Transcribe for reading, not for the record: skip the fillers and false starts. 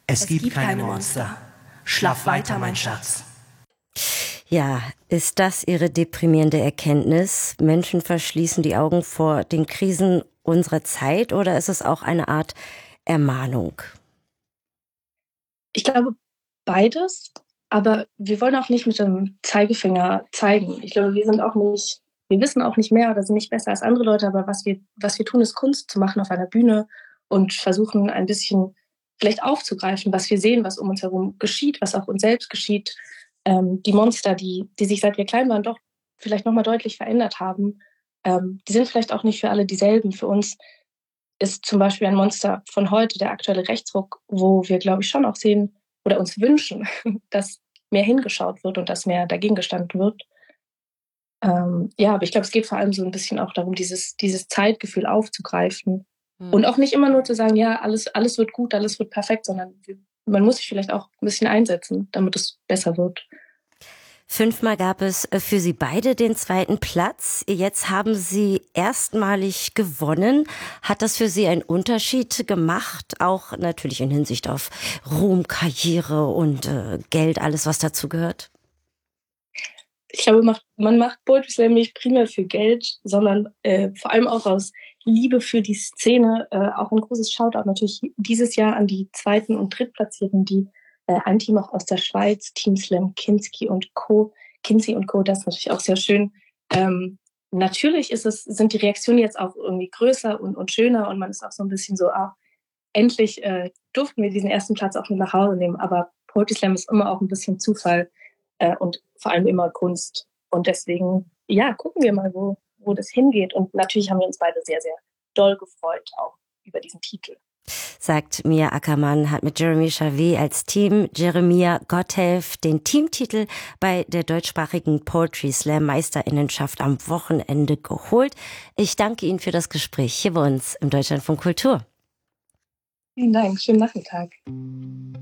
Es gibt keine Monster. Schlaf weiter, mein Schatz. Ja, ist das Ihre deprimierende Erkenntnis? Menschen verschließen die Augen vor den Krisen unserer Zeit, oder ist es auch eine Art Ermahnung? Ich glaube, beides, aber wir wollen auch nicht mit dem Zeigefinger zeigen. Ich glaube, wir wissen auch nicht mehr oder sind nicht besser als andere Leute, aber was wir tun, ist Kunst zu machen auf einer Bühne und versuchen ein bisschen vielleicht aufzugreifen, was wir sehen, was um uns herum geschieht, was auch uns selbst geschieht. Die Monster, die sich seit wir klein waren doch vielleicht nochmal deutlich verändert haben, die sind vielleicht auch nicht für alle dieselben. Für uns ist zum Beispiel ein Monster von heute der aktuelle Rechtsruck, wo wir, glaube ich, schon auch sehen oder uns wünschen, dass mehr hingeschaut wird und dass mehr dagegen gestanden wird. Ja, aber ich glaube, es geht vor allem so ein bisschen auch darum, dieses Zeitgefühl aufzugreifen und auch nicht immer nur zu sagen, ja, alles wird gut, alles wird perfekt, sondern man muss sich vielleicht auch ein bisschen einsetzen, damit es besser wird. 5-mal gab es für Sie beide den 2. Platz. Jetzt haben Sie erstmalig gewonnen. Hat das für Sie einen Unterschied gemacht? Auch natürlich in Hinsicht auf Ruhm, Karriere und Geld, alles was dazu gehört? Ich glaube, man macht Poetry Slam nicht primär für Geld, sondern vor allem auch aus Liebe für die Szene. Auch ein großes Shoutout natürlich dieses Jahr an die 2. und Drittplatzierten, die ein Team auch aus der Schweiz, Team Slam Kinski und Co. Kinsey und Co. Das ist natürlich auch sehr schön. Natürlich sind die Reaktionen jetzt auch irgendwie größer und schöner und man ist auch so ein bisschen so, endlich durften wir diesen 1. Platz auch mit nach Hause nehmen. Aber Poetry Slam ist immer auch ein bisschen Zufall und vor allem immer Kunst. Und deswegen, ja, gucken wir mal, wo das hingeht. Und natürlich haben wir uns beide sehr, sehr doll gefreut, auch über diesen Titel. Sagt Mia Ackermann, hat mit Jeremy Charvet als Team Jeremia Gotthelf den Teamtitel bei der deutschsprachigen Poetry Slam Meisterinnenschaft am Wochenende geholt. Ich danke Ihnen für das Gespräch hier bei uns im Deutschlandfunk Kultur. Vielen Dank, schönen Nachmittag.